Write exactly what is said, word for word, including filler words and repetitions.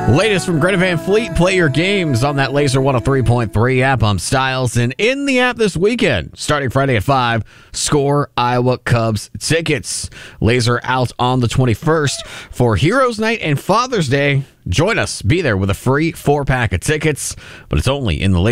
Latest from Greta Van Fleet. Play your games on that Laser one oh three point three app. I'm Styles. And in the app this weekend, starting Friday at five, score Iowa Cubs tickets. Laser out on the twenty-first for Heroes Night and Father's Day. Join us. Be there with a free four-pack of tickets, but it's only in the Laser.